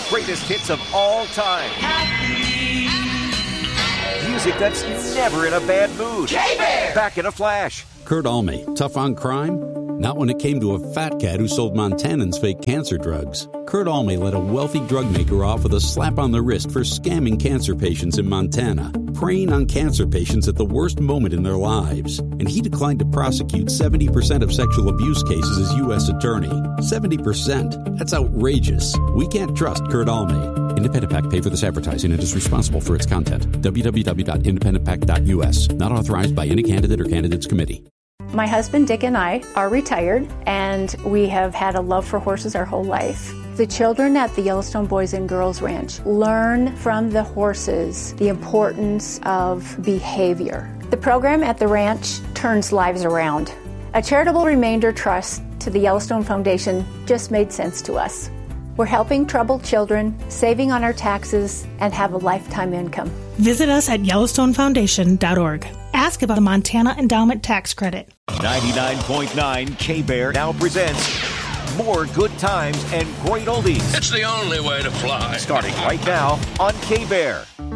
greatest hits of all time. Music that's never in a bad mood. K-Bear! Back in a flash. Kurt Alme, tough on crime? Not when it came to a fat cat who sold Montanans fake cancer drugs. Kurt Alme let a wealthy drug maker off with a slap on the wrist for scamming cancer patients in Montana, preying on cancer patients at the worst moment in their lives. And he declined to prosecute 70% of sexual abuse cases as U.S. attorney. 70%? That's outrageous. We can't trust Kurt Alme. Independent PAC paid for this advertising and is responsible for its content. www.independentpac.us. Not authorized by any candidate or candidates committee. My husband Dick and I are retired, and we have had a love for horses our whole life. The children at the Yellowstone Boys and Girls Ranch learn from the horses the importance of behavior. The program at the ranch turns lives around. A charitable remainder trust to the Yellowstone Foundation just made sense to us. We're helping troubled children, saving on our taxes, and have a lifetime income. Visit us at YellowstoneFoundation.org. Ask about a Montana Endowment Tax Credit. 99.9 K-Bear now presents more good times and great oldies. It's the only way to fly. Starting right now on K-Bear.